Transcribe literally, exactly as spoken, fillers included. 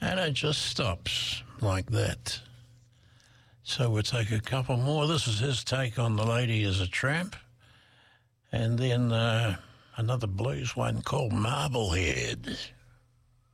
And it just stops like that. So we'll take a couple more. This is his take on The Lady is a Tramp. And then uh, another blues one called Marblehead.